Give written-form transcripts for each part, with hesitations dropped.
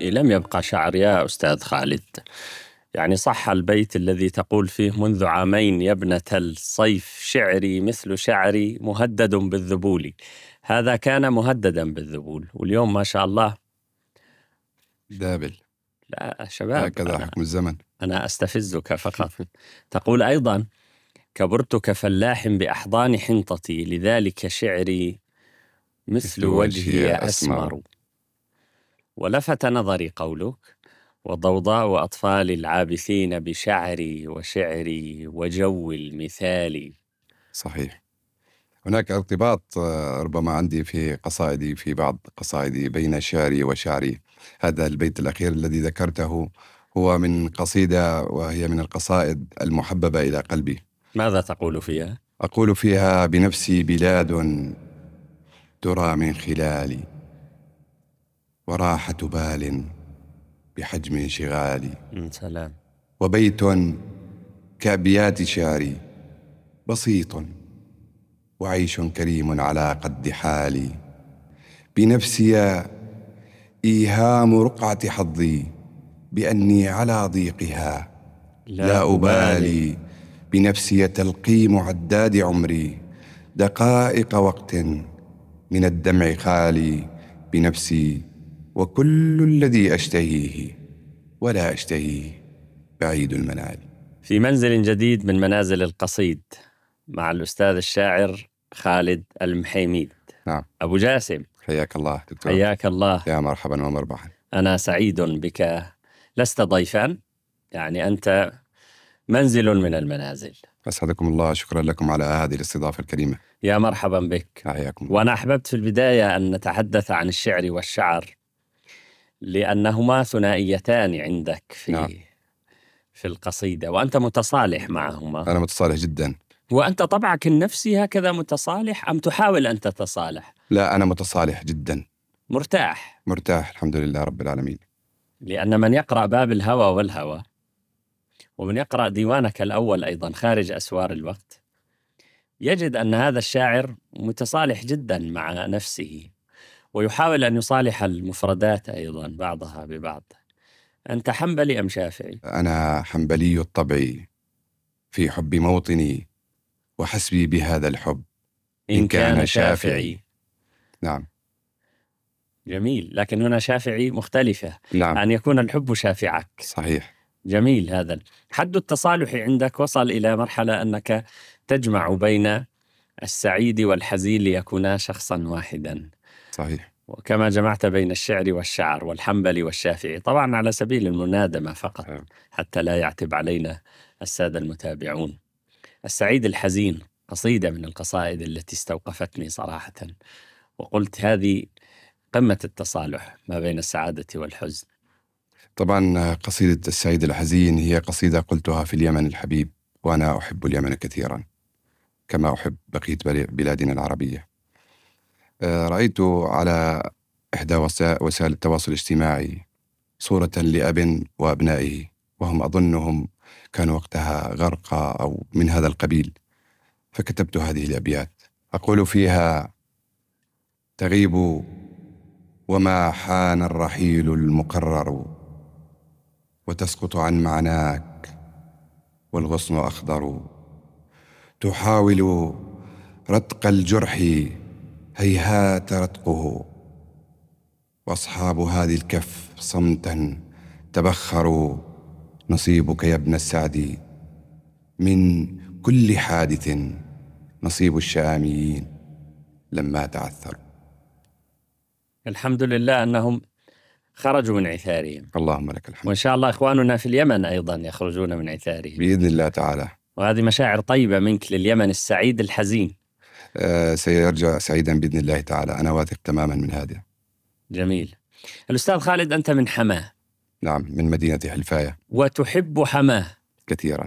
لم يبقى شعر يا أستاذ خالد. يعني صح البيت الذي تقول فيه: منذ عامين يا ابنة الصيف شعري مثل شعري مهدد بالذبول. هذا كان مهددا بالذبول، واليوم ما شاء الله دابل. لا شباب، هكذا حكم الزمن. أنا أستفزك فقط. تقول أيضا: كبرت كفلاح بأحضان حنطتي، لذلك شعري مثل وجهي أسمر. ولفت نظري قولك: وضوضاء أطفال العابثين بشعري وشعري وجو المثال. صحيح. هناك ارتباط ربما عندي في قصائدي، في بعض قصائدي، بين شعري وشعري. هذا البيت الأخير الذي ذكرته هو من قصيدة، وهي من القصائد المحببة إلى قلبي. ماذا تقول فيها؟ أقول فيها: بنفسي بلاد ترى من خلالي، وراحة بال بحجم انشغالي، سلام. وبيت كأبيات شعري بسيط، وعيش كريم على قد حالي. بنفسي إيهام رقعة حظي، بأني على ضيقها لا أبالي. بنفسي تلقيم عداد عمري، دقائق وقت من الدمع خالي. بنفسي وكل الذي أشتهيه ولا أشتهيه بعيد المنال. في منزل جديد من منازل القصيد مع الأستاذ الشاعر خالد المحيميد. نعم. أبو جاسم، حياك الله دكتور. حياك الله. يا مرحبا ومرحبا. أنا سعيد بك. لست ضيفا، يعني أنت منزل من المنازل. أسعدكم الله، شكرا لكم على هذه الاستضافة الكريمة. يا مرحبا بك. حياكم الله. وأنا أحببت في البداية أن نتحدث عن الشعر والشعر، لأنهما ثنائيتان عندك نعم. في القصيدة، وأنت متصالح معهما. أنا متصالح جدا. وأنت طبعك النفسي هكذا متصالح أم تحاول أن تتصالح؟ لا، أنا متصالح جدا. مرتاح الحمد لله رب العالمين. لأن من يقرأ باب الهوى والهوى، ومن يقرأ ديوانك الأول أيضا خارج أسوار الوقت، يجد أن هذا الشاعر متصالح جدا مع نفسه، ويحاول أن يصالح المفردات أيضا بعضها ببعض. أنت حنبلي أم شافعي؟ أنا حنبلي الطبع، في حب موطني، وحسبي بهذا الحب إن كان شافعي. نعم. جميل، لكن هنا شافعي مختلفة. نعم. أن يكون الحب شافعك. صحيح. جميل. هذا حد التصالح عندك وصل إلى مرحلة أنك تجمع بين السعيد والحزين ليكونا شخصا واحدا. صحيح. وكما جمعت بين الشعر والشعر والحنبلي والشافعي، طبعا على سبيل المنادمة فقط حتى لا يعتب علينا السادة المتابعون. السعيد الحزين قصيدة من القصائد التي استوقفتني صراحة، وقلت هذه قمة التصالح ما بين السعادة والحزن. طبعا قصيدة السعيد الحزين هي قصيدة قلتها في اليمن الحبيب، وأنا أحب اليمن كثيرا كما أحب بقية بلادنا العربية. رأيت على إحدى وسائل التواصل الاجتماعي صورة لأب وأبنائه، وهم أظنهم كانوا وقتها غرقى أو من هذا القبيل، فكتبت هذه الأبيات أقول فيها: تغيب وما حان الرحيل المقرر، وتسقط عن معناك والغصن أخضر، تحاول رتق الجرح هيهات رتقه، وأصحاب هذه الكف صمتا تبخروا، نصيبك يا ابن السعد من كل حادث نصيب الشاميين لما تعثروا. الحمد لله أنهم خرجوا من عثارهم. اللهم لك الحمد. وإن شاء الله إخواننا في اليمن أيضا يخرجون من عثارهم بإذن الله تعالى. وهذه مشاعر طيبة منك لليمن السعيد الحزين. سيرجع سعيدا بإذن الله تعالى، أنا واثق تماما من هذا. جميل. الأستاذ خالد، أنت من حماه. نعم، من مدينة حلفاية. وتحب حماه كثيرا.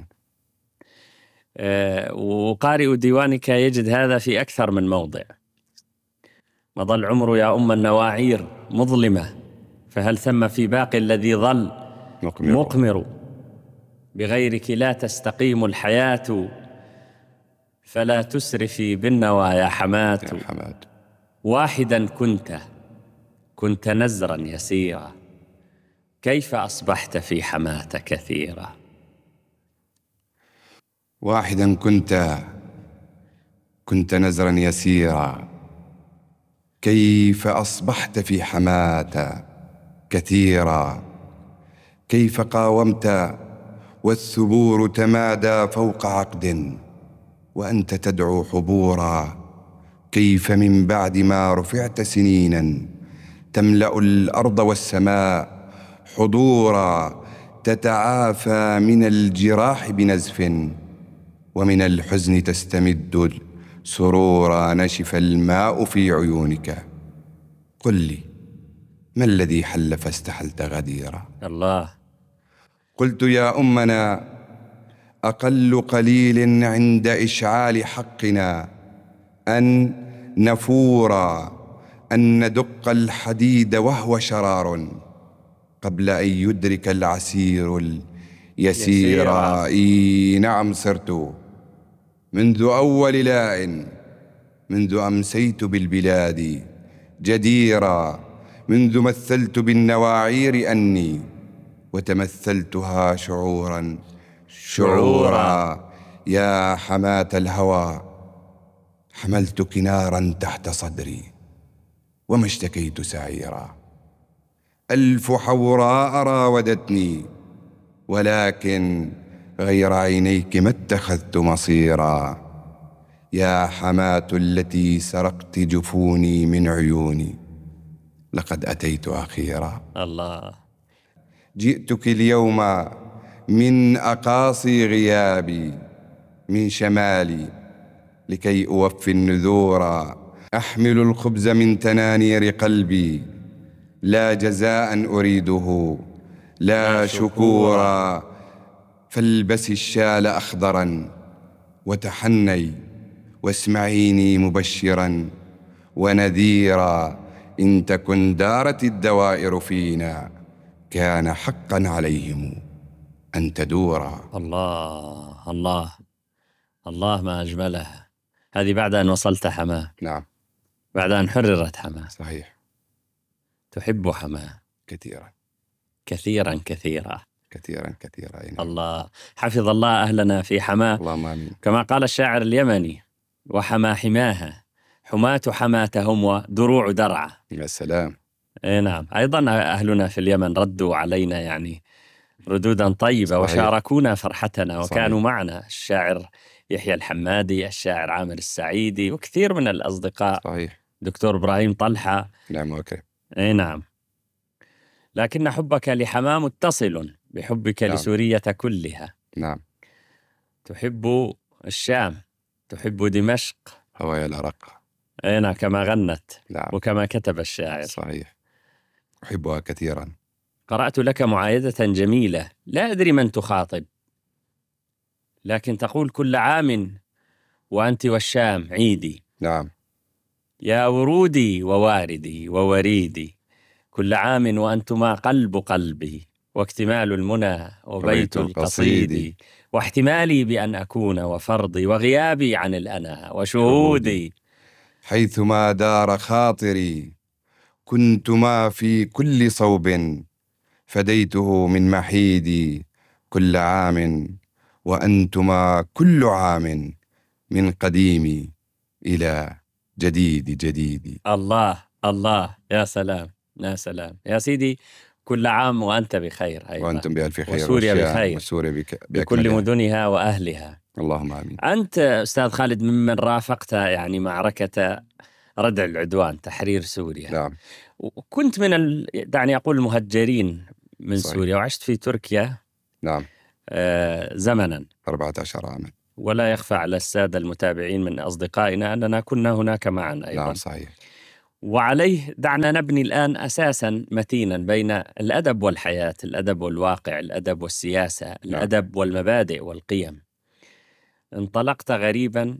وقارئ ديوانك يجد هذا في أكثر من موضع. مضى العمر يا أم النواعير مظلمة، فهل ثم في باقي الذي ظل مقمر، بغيرك لا تستقيم الحياة، فلا تسرفي بالنوى يا حماة. يا حماد. واحدا كنت نزرا يسيرا، كيف أصبحت في حماة كثيرة؟ واحدا كنت نزرا يسيرا، كيف أصبحت في حماة كثيرا. كيف قاومت والثبور تمادى فوق عقد وأنت تدعو حبورا. كيف من بعد ما رفعت سنينا تملأ الأرض والسماء حضورا، تتعافى من الجراح بنزف ومن الحزن تستمد سرورا. نشف الماء في عيونك، قل لي ما الذي حل فاستحلت غديرا. الله. قلت يا أمنا أقل قليل عند إشعال حقنا أن نفورا، أن ندق الحديد وهو شرار قبل أن يدرك العسير اليسير. إي نعم، صرت منذ أول لاء، منذ أمسيت بالبلاد جديرا، منذ مثلت بالنواعير أني وتمثلتها شعورا. يا حماة الهوى حملتك نارا تحت صدري وما اشتكيت سعيرا. ألف حوراء راودتني ولكن غير عينيك ما اتخذت مصيرا. يا حماة التي سرقت جفوني من عيوني لقد أتيت أخيرا. الله. جئتك اليوم من أقاصي غيابي من شمالي لكي أوفي النذور. أحمل الخبز من تنانير قلبي لا جزاء أريده لا شكورا. فالبسي الشال أخضرا وتحني واسمعيني مبشرا ونذيرا. إن تكن دارت الدوائر فينا كان حقا عليهم أن تدورا. الله الله الله، ما أجملها. هذه بعد أن وصلت حماة. نعم، بعد أن حررت حماة. صحيح. تحب حماة كثيرا كثيرا كثيرا كثيرا كثيرا. الله. حفظ الله أهلنا في حماة. اللهم آمين. كما قال الشاعر اليمني: وحما حماها حماة حماتهم ودروع درعة. يا سلام. نعم. أيضا أهلنا في اليمن ردوا علينا يعني ردودا طيبة. صحيح. وشاركونا فرحتنا وكانوا صحيح. معنا الشاعر يحيى الحمادي، الشاعر عامر السعيدي، وكثير من الأصدقاء. صحيح. دكتور إبراهيم طلحة. نعم وكرم. نعم. لكن حبك لحماة متصل بحبك نعم. لسورية كلها. نعم. تحب الشام، تحب دمشق، هوايا الأرق. نعم، كما غنت. نعم. وكما كتب الشاعر. صحيح، أحبها كثيرا. قرأت لك معايدة جميلة، لا أدري من تخاطب، لكن تقول: كل عام وأنت والشام عيدي. نعم. يا ورودي وواردي ووريدي، كل عام وأنتما قلب قلبي، واكتمال المنى وبيت القصيد، واحتمالي بأن أكون وفرضي، وغيابي عن الأنا وشهودي. حيثما دار خاطري كنتما في كل صوب، فديته من محيدي كل عام وأنتما كل عام، من قديمي إلى جديدي. الله الله، يا سلام يا سلام يا سيدي. كل عام وأنت بخير أيضا، وأنتم بألف خير، وسوريا بخير، وسوريا بكل مدنها وأهلها. اللهم آمين. أنت أستاذ خالد ممن رافقت يعني معركة ردع العدوان، تحرير سوريا. نعم. وكنت من دعني أقول المهجرين من صحيح. سوريا، وعشت في تركيا. نعم. زمنا 14 عاما. ولا يخفى على السادة المتابعين من أصدقائنا أننا كنا هناك معا أيضا. نعم صحيح. وعليه دعنا نبني الآن أساسا متينا بين الأدب والحياة، الأدب والواقع، الأدب والسياسة. نعم. الأدب والمبادئ والقيم. انطلقت غريبا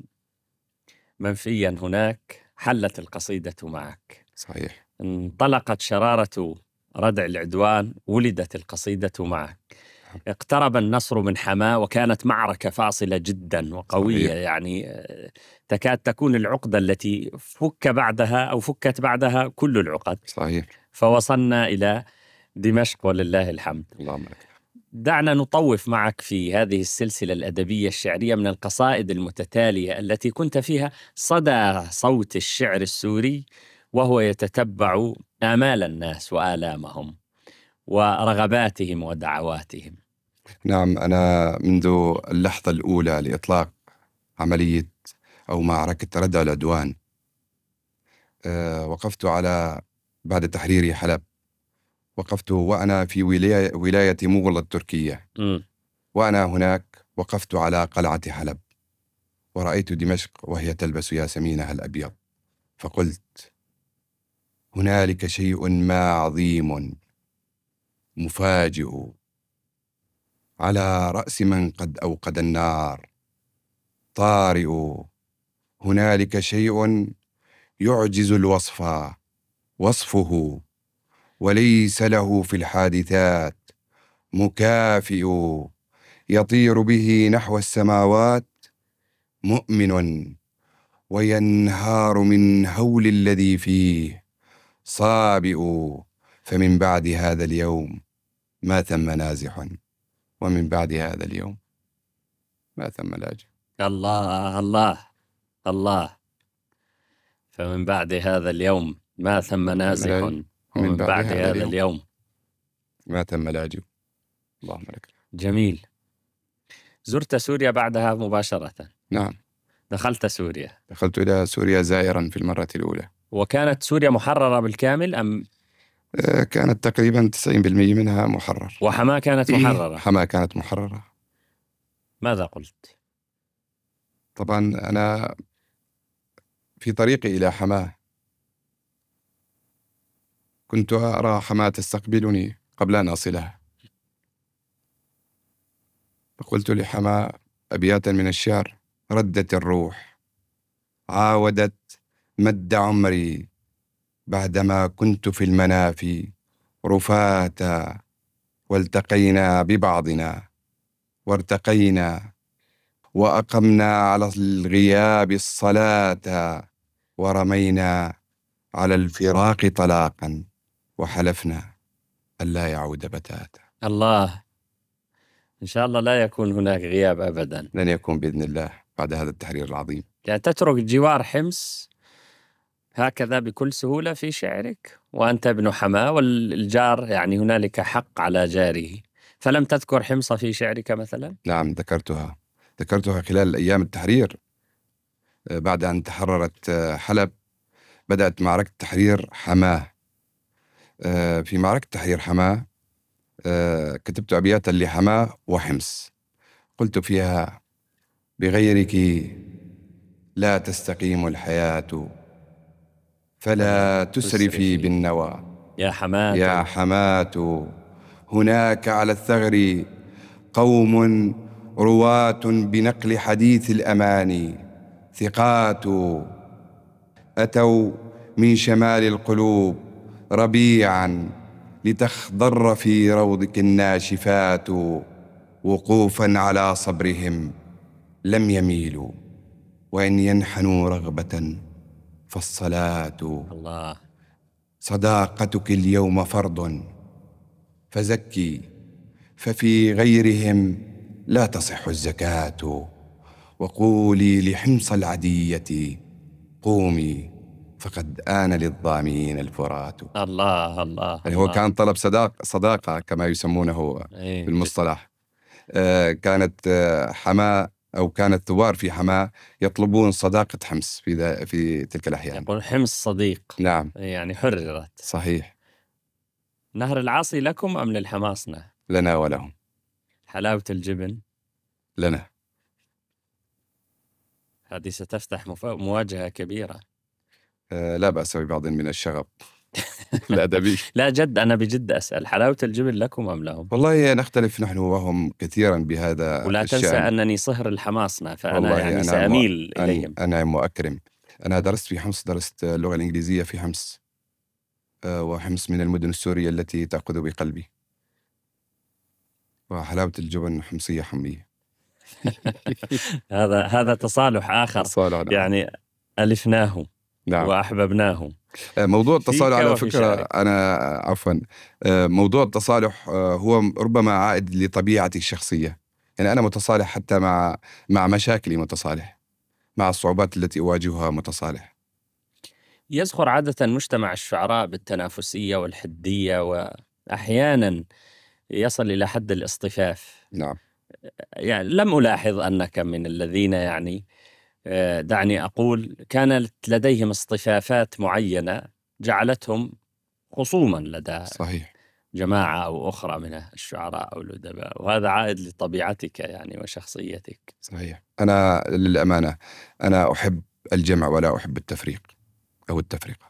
منفيا هناك، حلت القصيدة معك. صحيح. انطلقت شرارة ردع العدوان، ولدت القصيدة معك. اقترب النصر من حماة، وكانت معركة فاصلة جدا وقوية. صحيح. يعني تكاد تكون العقدة التي فكت بعدها كل العقد. صحيح. فوصلنا إلى دمشق ولله الحمد. اللهم لك. دعنا نطوف معك في هذه السلسلة الأدبية الشعرية من القصائد المتتالية التي كنت فيها صدى صوت الشعر السوري، وهو يتتبع آمال الناس وآلامهم ورغباتهم ودعواتهم. نعم، أنا منذ اللحظة الأولى لإطلاق عملية أو معركة ردع العدوان وقفت بعد تحرير حلب، وقفت وأنا في ولاية مغل التركية، وأنا هناك وقفت على قلعة حلب ورأيت دمشق وهي تلبس ياسمينها الأبيض، فقلت هنالك شيء ما عظيم مفاجئ على رأس من قد أوقد النار طارئ، هنالك شيء يعجز الوصف وصفه وليس له في الحادثات مكافئ، يطير به نحو السماوات مؤمن وينهار من هول الذي فيه صابئ، فمن بعد هذا اليوم ما ثم نازح، ومن بعد هذا اليوم ما ثم لاجئ. الله الله الله. فمن بعد هذا اليوم ما ثم نازح، ومن بعد هذا اليوم ما ثم لاجئ. اللهم لك. جميل. زرت سوريا بعدها مباشرة؟ نعم، دخلت إلى سوريا زائرا في المرة الأولى. وكانت سوريا محررة بالكامل أم؟ كانت تقريبا 90% منها محرر. وحماة كانت محررة؟ حماة كانت محررة. ماذا قلت؟ طبعا أنا في طريقي إلى حماة كنت أرى حماة تستقبلني قبل أن أصلها، فقلت لحماة أبياتا من الشعر: ردت الروح عاودت مد عمري بعدما كنت في المنافي رفاتا، والتقينا ببعضنا وارتقينا وأقمنا على الغياب الصلاة، ورمينا على الفراق طلاقا وحلفنا ألا يعود بتاتا. الله، إن شاء الله لا يكون هناك غياب أبدا. لن يكون بإذن الله بعد هذا التحرير العظيم. يعني تترك جوار حمص هكذا بكل سهولة في شعرك وأنت ابن حماة، والجار يعني هنالك حق على جاره، فلم تذكر حمص في شعرك مثلا؟ نعم، ذكرتها خلال أيام التحرير. بعد أن تحررت حلب بدأت معركة تحرير حماة. في معركة تحرير حماة كتبت أبياتا لحماة وحمص، قلت فيها: بغيرك لا تستقيم الحياة، فلا تسرفي بالنوى يا حماة يا حماة، هناك على الثغر قوم رواة بنقل حديث الأماني ثقات، أتوا من شمال القلوب ربيعا لتخضر في روضك الناشفات، وقوفا على صبرهم لم يميلوا، وإن ينحنوا رغبة فالصلاة. الله. صداقتك اليوم فرض فزكي، ففي غيرهم لا تصح الزكاة، وقولي لحمص العدية قومي فقد آن للضامين الفرات. الله الله. يعني هو كان طلب صداقة كما يسمونه بالمصطلح. كانت حماة أو كان الثوار في حماة يطلبون صداقة حمص في تلك الأحيان. يقول حمص صديق. نعم، يعني حررت. صحيح. نهر العاصي لكم أم للحماصنة؟ لنا ولهم. حلاوة الجبن لنا. هذه ستفتح مواجهة كبيرة. لا بأس ببعض من الشغب الأدبي. لا جد، أنا بجد أسأل: حلاوة الجبن لكم أم لهم؟ والله نختلف نحن وهم كثيرا بهذا ولا الشأن. تنسى أنني صهر الحماصنة، فأنا يعني سأميل إليهم. أنا مؤكرم. أنا درست في حمص، درست اللغة الإنجليزية في حمص، وحمص من المدن السورية التي تأخذ بقلبي، وحلاوة الجبن حمصية حمية. هذا تصالح آخر. نعم. يعني ألفناه. نعم. وأحببناه. موضوع التصالح على وفي فكرة، شعرك. أنا عفوا، موضوع التصالح هو ربما عائد لطبيعتي الشخصية. يعني أنا متصالح حتى مع مشاكلي، متصالح مع الصعوبات التي أواجهها، متصالح. يزخر عادة مجتمع الشعراء بالتنافسية والحدية، وأحيانا يصل إلى حد الاصطفاف. نعم. يعني لم ألاحظ أنك من الذين دعني أقول كانت لديهم اصطفافات معينة جعلتهم خصوما لدى صحيح. جماعة أو أخرى من الشعراء أو الأدباء، وهذا عائد لطبيعتك يعني وشخصيتك. صحيح. أنا للأمانة أنا أحب الجمع ولا أحب التفريق أو التفرقة.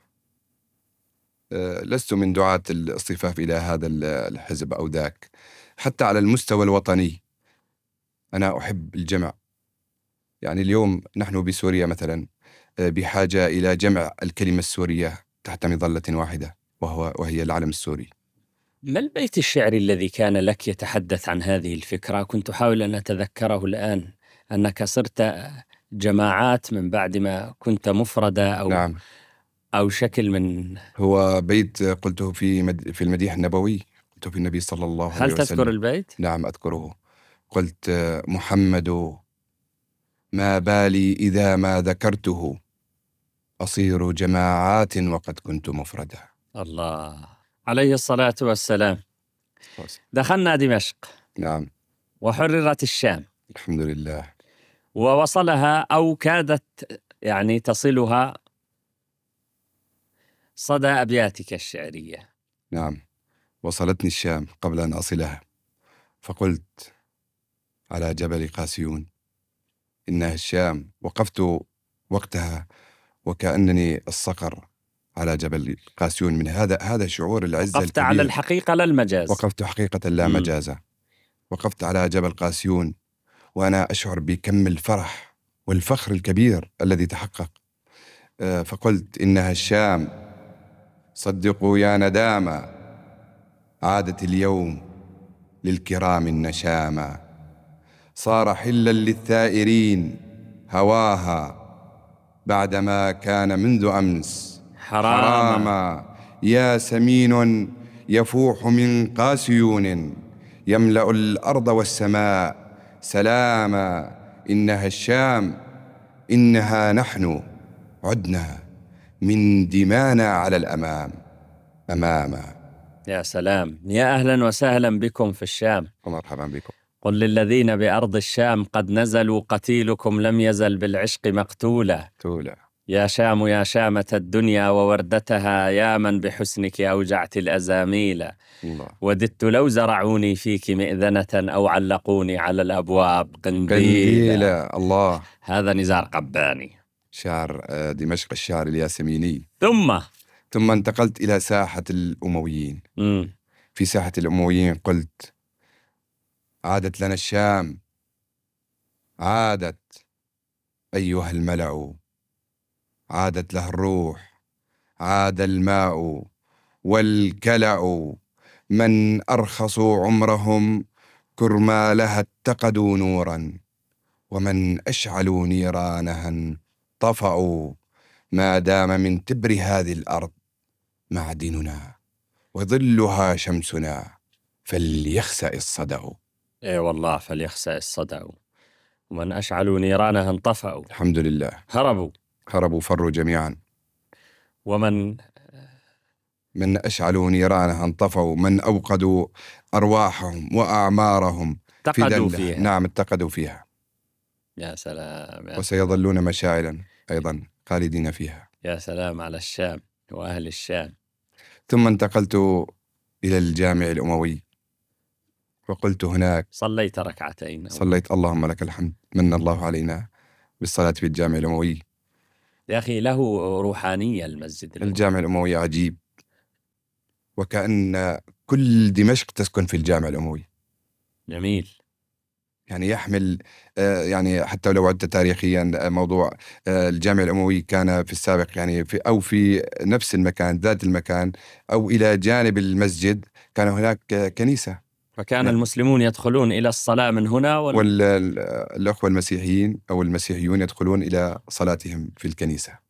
لست من دعاة الاصطفاف إلى هذا الحزب أو ذاك. حتى على المستوى الوطني أنا أحب الجمع. يعني اليوم نحن بسوريا مثلا بحاجة إلى جمع الكلمة السورية تحت مظلة واحدة، وهي العلم السوري. ما البيت الشعري الذي كان لك يتحدث عن هذه الفكرة؟ كنت أحاول أن أتذكره الآن، أنك صرت جماعات من بعد ما كنت مفردة نعم. أو شكل من. هو بيت قلته في المديح النبوي، قلته في النبي صلى الله عليه هل وسلم. تذكر البيت؟ نعم أذكره. قلت: محمد ما بالي إذا ما ذكرته، أصير جماعات وقد كنت مفردا. الله عليه الصلاة والسلام. دخلنا دمشق. نعم. وحررت الشام. الحمد لله. ووصلها أو كادت يعني تصلها صدى أبياتك الشعرية. نعم. وصلتني الشام قبل أن أصلها، فقلت على جبل قاسيون إنها الشام. وقفت وقتها وكأنني الصقر على جبل قاسيون، من هذا شعور العزة وقفت الكبير. على الحقيقة لا المجاز. وقفت حقيقة لا مجازة. وقفت على جبل قاسيون وأنا أشعر بكم الفرح والفخر الكبير الذي تحقق. فقلت إنها الشام، صدقوا يا ندامة، عادت اليوم للكرام النشامة، صار حلا للثائرين هواها، بعدما كان منذ أمس حراما. يا سمين يفوح من قاسيون، يملأ الأرض والسماء سلاما. إنها الشام، إنها نحن، عدنا من دمانا على الأمام أماما. يا سلام، يا أهلا وسهلا بكم في الشام. ومرحبا بكم. قل للذين بأرض الشام قد نزلوا، قتيلكم لم يزل بالعشق مقتولا. يا شام يا شامة الدنيا ووردتها، يا من بحسنك أوجعت الأزاميل. الله. وددت لو زرعوني فيك مئذنة أو علقوني على الأبواب قنديلا. الله. هذا نزار قباني، شعر دمشق، الشعر الياسميني. ثم انتقلت إلى ساحة الأمويين. في ساحة الأمويين قلت: عادت لنا الشام، عادت أيها الملأ، عادت له الروح، عاد الماء والكلأ، من أرخصوا عمرهم كرما لها اتقدوا نورا، ومن أشعلوا نيرانها طفأوا، ما دام من تبر هذه الأرض معدننا وظلها شمسنا، فليخسأ الصدأ. إيه والله، فليخسأ الصدأ، ومن أشعلوا نيرانها انطفأوا. الحمد لله. هربوا فروا جميعا. ومن أشعلوا نيرانها انطفأوا، من أوقدوا أرواحهم وأعمارهم اتقدوا فيها. نعم، اتقدوا فيها. يا سلام. وسيظلون مشاعلا أيضا خالدين فيها. يا سلام على الشام وأهل الشام. ثم انتقلت إلى الجامع الأموي وقلت هناك، صليت ركعتين. صليت، اللهم لك الحمد، من الله علينا بالصلاة في الجامع الأموي. يا أخي له روحانية المسجد الجامع الأموي عجيب، وكأن كل دمشق تسكن في الجامع الأموي. جميل. يعني يحمل يعني حتى لو عدت تاريخيا موضوع الجامع الأموي كان في السابق يعني في نفس المكان، ذات المكان، أو إلى جانب المسجد كان هناك كنيسة، فكان المسلمون يدخلون إلى الصلاة من هنا والأخوة المسيحيين أو المسيحيون يدخلون إلى صلاتهم في الكنيسة.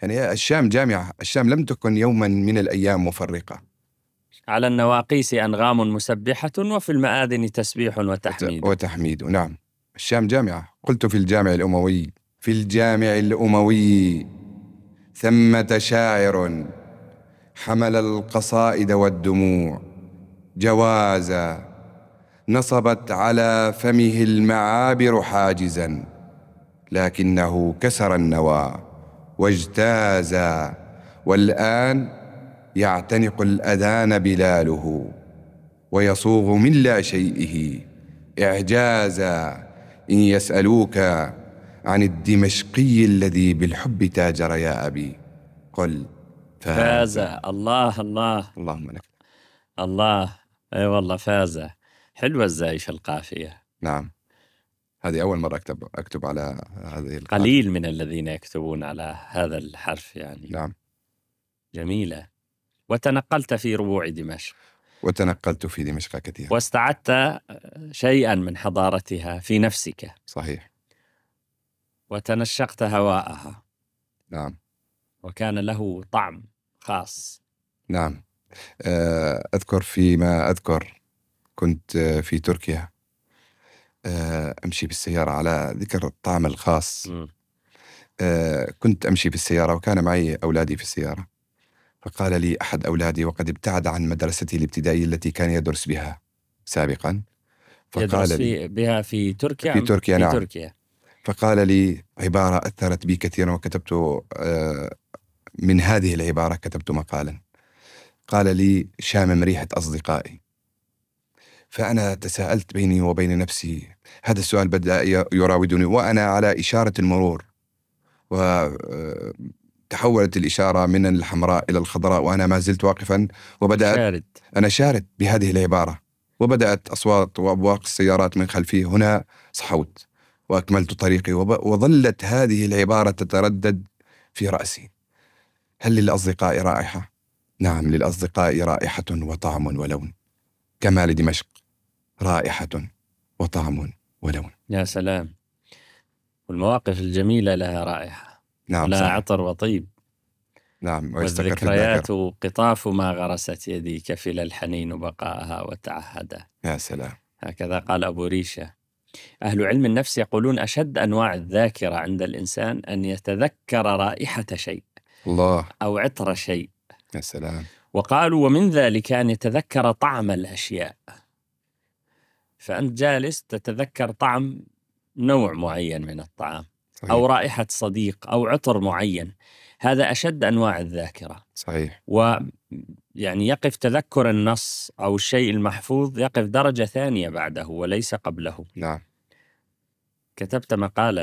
يعني الشام جامعة، الشام لم تكن يوما من الأيام مفرقة. على النواقيس أنغام مسبحة، وفي المآذن تسبيح وتحميد. وتحميد، نعم. الشام جامعة. قلت في الجامع الأموي، في الجامع الأموي ثمة شاعر حمل القصائد والدموع جوازا، نصبت على فمه المعابر حاجزا، لكنه كسر النوى واجتازا، والآن يعتنق الأذان بلاله ويصوغ من لا شيئه إعجازا. إن يسألوك عن الدمشقي الذي بالحب تاجر يا أبي، قل فاز. الله الله، اللهم لك. الله. اي والله فاز. حلوة الزايشة القافية. نعم، هذه أول مرة أكتب على هذه القافية. قليل من الذين يكتبون على هذا الحرف يعني. نعم. جميلة. وتنقلت في ربوع دمشق. وتنقلت في دمشق كثيرا. واستعدت شيئا من حضارتها في نفسك. صحيح. وتنشقت هواءها. نعم. وكان له طعم خاص. نعم. أذكر فيما أذكر كنت في تركيا، أمشي بالسيارة، على ذكر الطعم الخاص. كنت أمشي في السيارة وكان معي أولادي في السيارة، فقال لي أحد أولادي وقد ابتعد عن مدرستي الابتدائية التي كان يدرس بها سابقا، يدرس بها في تركيا. في تركيا، نعم. تركيا. فقال لي عبارة أثرت بي كثيرا، وكتبت من هذه العبارة كتبت مقالا. قال لي: شامم ريحة أصدقائي. فأنا تساءلت بيني وبين نفسي، هذا السؤال بدأ يراودني وأنا على إشارة المرور، وتحولت الإشارة من الحمراء إلى الخضراء وأنا ما زلت واقفا، وبدأت شارد. أنا شارد بهذه العبارة، وبدأت أصوات وأبواق السيارات من خلفي. هنا صحوت وأكملت طريقي، وظلت هذه العبارة تتردد في رأسي: هل للأصدقاء رائحة؟ نعم، للأصدقاء رائحة وطعم ولون، كما لدمشق رائحة وطعم ولون. يا سلام. والمواقف الجميلة لها رائحة. نعم، لها صحيح. عطر وطيب. نعم. والذكريات قطاف ما غرست يدي، كفل الحنين بقاءها وتعهدا. يا سلام. هكذا قال أبو ريشة. أهل علم النفس يقولون أشد أنواع الذاكرة عند الإنسان أن يتذكر رائحة شيء، الله، أو عطر شيء. يا سلام. وقالوا ومن ذلك أن يتذكر طعم الأشياء. فأنت جالس تتذكر طعم نوع معين من الطعام، صحيح. أو رائحة صديق، أو عطر معين. هذا أشد أنواع الذاكرة. صحيح. ويعني يقف تذكر النص أو الشيء المحفوظ، يقف درجة ثانية بعده وليس قبله. نعم. كتبت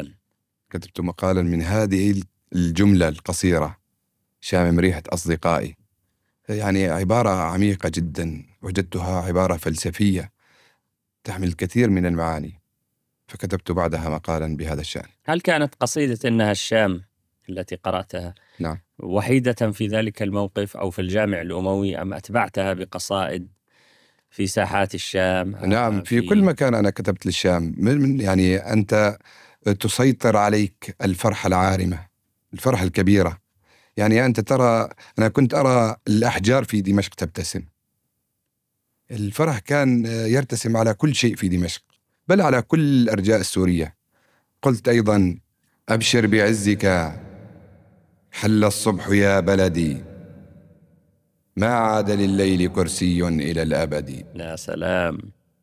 مقالا من هذه الجملة القصيرة: شامم ريحة أصدقائي. يعني عبارة عميقة جدا، وجدتها عبارة فلسفية تحمل الكثير من المعاني، فكتبت بعدها مقالا بهذا الشأن. هل كانت قصيدة إنها الشام التي قرأتها نعم وحيدة في ذلك الموقف، أو في الجامع الأموي، أم أتبعتها بقصائد في ساحات الشام؟ نعم، في كل مكان أنا كتبت للشام. يعني أنت تسيطر عليك الفرحة العارمة، الفرحة الكبيرة. يعني أنت ترى، أنا كنت أرى الأحجار في دمشق تبتسم. الفرح كان يرتسم على كل شيء في دمشق، بل على كل الأرجاء السورية. قلت أيضا: أبشر بعزك حل الصبح يا بلدي، ما عاد لليل كرسي إلى الأبد. يا سلام.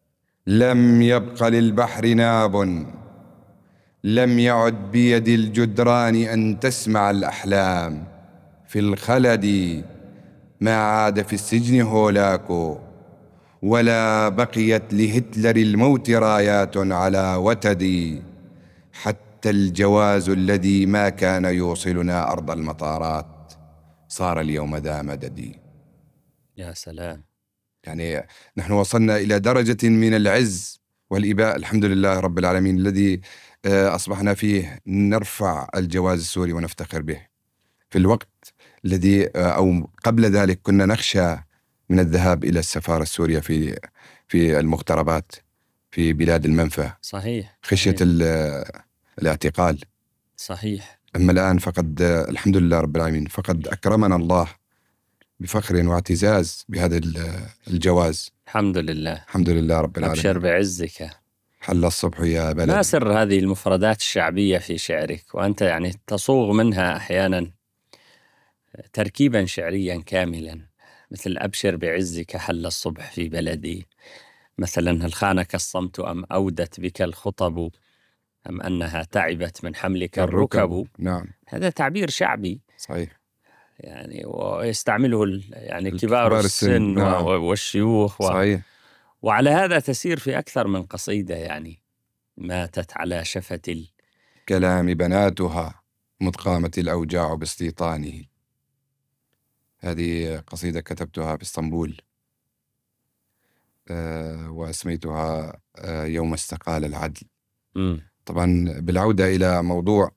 لم يبق للبحر ناب، لم يعد بيد الجدران أن تسمع الأحلام. في الخلد ما عاد في السجن هولاكو، ولا بقيت لهتلر الموت رايات على وتدي. حتى الجواز الذي ما كان يوصلنا أرض المطارات صار اليوم ذا مددي. يا سلام. يعني نحن وصلنا إلى درجة من العز والإباء، الحمد لله رب العالمين، الذي أصبحنا فيه نرفع الجواز السوري ونفتخر به. في الوقت الذي أو قبل ذلك كنا نخشى من الذهاب إلى السفارة السورية في المغتربات في بلاد المنفى. صحيح. خشية الاعتقال. صحيح. أما الآن فقد الحمد لله رب العالمين، فقد أكرمنا الله بفخر واعتزاز بهذا الجواز. الحمد لله. الحمد لله رب العالمين. أبشر بعزك. حل الصبح يا بلد. ما سر هذه المفردات الشعبية في شعرك، وأنت يعني تصوغ منها أحيانا تركيبا شعريا كاملا، مثل أبشر بعزك حل الصبح في بلدي، مثلا هل خانك الصمت أم أودت بك الخطب أم أنها تعبت من حملك الركب. نعم، هذا تعبير شعبي صحيح، يعني، ويستعمله يعني كبار كبار السن نعم. والشيوخ صحيح. وعلى هذا تسير في أكثر من قصيدة، يعني ماتت على شفة كلام بناتها مذ قامت الأوجاع باستيطانه. هذه قصيدة كتبتها بإسطنبول، وأسميتها يوم استقال العدل. طبعا بالعودة إلى موضوع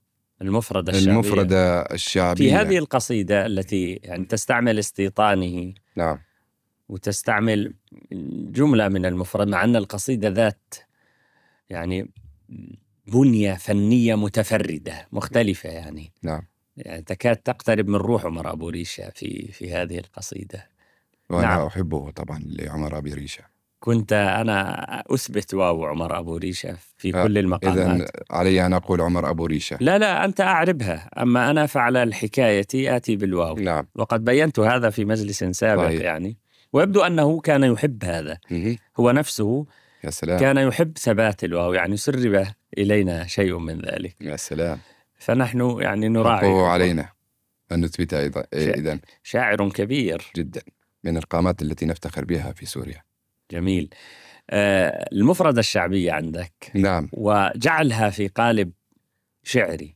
المفردة الشعبية في هذه القصيدة التي يعني تستعمل استيطانه، نعم، وتستعمل جملة من المفرد، مع أن القصيدة ذات يعني بنية فنية متفردة مختلفة، يعني نعم، يعني تكاد تقترب من روح عمر أبو ريشة في هذه القصيدة. وأنا نعم. أحبه طبعا لعمر أبو ريشة. كنت أنا أثبت واو عمر أبو ريشة في كل المقامات. إذن علي أن أقول عمر أبو ريشة؟ لا أنت أعربها، أما أنا فعلى الحكاية آتي بالواو. نعم. وقد بينت هذا في مجلس سابق. صحيح. يعني ويبدو أنه كان يحب هذا. هو نفسه يا سلام. كان يحب ثبات الواو، يعني سرب إلينا شيء من ذلك. يا سلام. فنحن يعني نراعي حقه علينا أن نثبت أيضا. إذن شاعر كبير جدا، من القامات التي نفتخر بها في سوريا. جميل. المفردة الشعبية عندك. نعم. وجعلها في قالب شعري.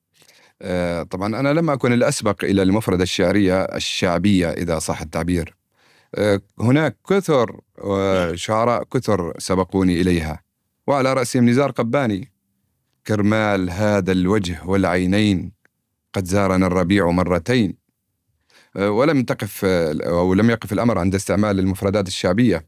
طبعا أنا لم أكن الأسبق إلى المفردة الشعبية إذا صح التعبير. هناك كثر شعراء كثر سبقوني إليها، وعلى رأسهم نزار قباني: كرمال هذا الوجه والعينين قد زارنا الربيع مرتين. ولم يقف الأمر عند استعمال المفردات الشعبية.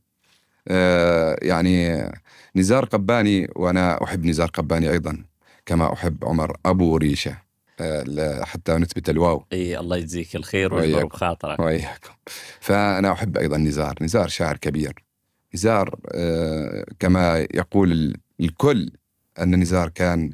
يعني نزار قباني، وأنا أحب نزار قباني أيضا كما أحب عمر أبو ريشة، حتى نثبت الواو. الله يجزيك الخير ويجبر بخاطرك. وإياكم. فأنا أحب أيضا نزار شاعر كبير. نزار كما يقول الكل أن نزار كان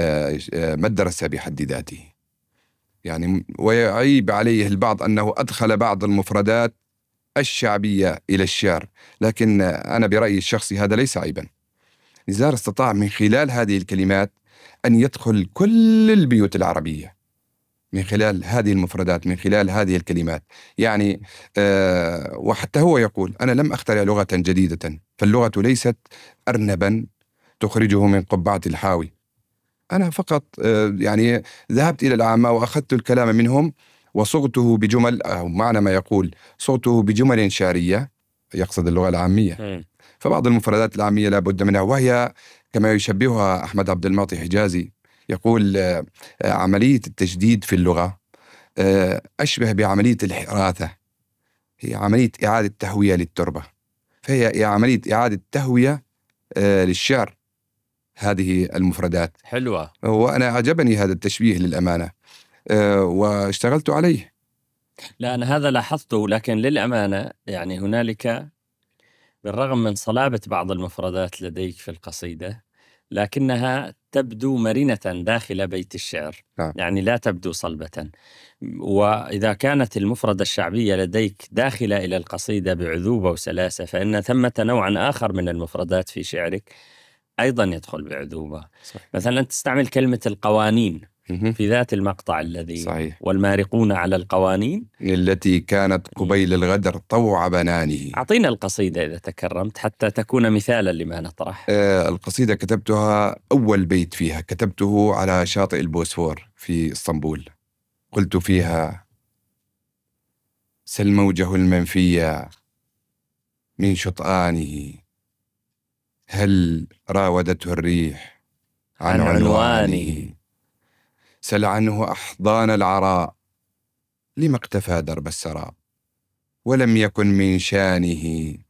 مدرسة بحد ذاته، يعني ويعيب عليه البعض أنه أدخل بعض المفردات الشعبية إلى الشعر، لكن أنا برأيي الشخصي هذا ليس عيبا. نزار استطاع من خلال هذه الكلمات أن يدخل كل البيوت العربية من خلال هذه المفردات، من خلال هذه الكلمات. يعني وحتى هو يقول: أنا لم أخترع لغة جديدة، فاللغة ليست أرنبا تخرجه من قبعة الحاوي. أنا فقط يعني ذهبت إلى العامة وأخذت الكلام منهم وصغته بجمل، أو معنى ما يقول صغته بجمل شعرية، يقصد اللغة العامية. فبعض المفردات العامية لا بد منها، وهي كما يشبهها أحمد عبد المعطي حجازي، يقول عملية التجديد في اللغة أشبه بعملية الحراثة، هي عملية إعادة تهوية للتربة، فهي عملية إعادة تهوية للشعر. هذه المفردات حلوة، وأنا عجبني هذا التشبيه للأمانة، واشتغلت عليه. لا أنا هذا لاحظته، لكن للأمانة يعني هنالك بالرغم من صلابة بعض المفردات لديك في القصيدة، لكنها تبدو مرنة داخل بيت الشعر. يعني لا تبدو صلبة. وإذا كانت المفردة الشعبية لديك داخلة إلى القصيدة بعذوبة وسلاسة، فإن ثمة نوعا آخر من المفردات في شعرك أيضا يدخل بعذوبة. مثلا تستعمل كلمة القوانين في ذات المقطع الذي صحيح. والمارقون على القوانين التي كانت قبيل الغدر طوع بنانه. أعطينا القصيدة إذا تكرمت حتى تكون مثالا لما نطرح. القصيدة كتبتها، أول بيت فيها كتبته على شاطئ البوسفور في اسطنبول. قلت فيها: سل موجه المنفية من شطآنه، هل راودته الريح عن عنوانه، سل عنه أحضان العراء لما اقتفى درب السراء، ولم يكن من شانه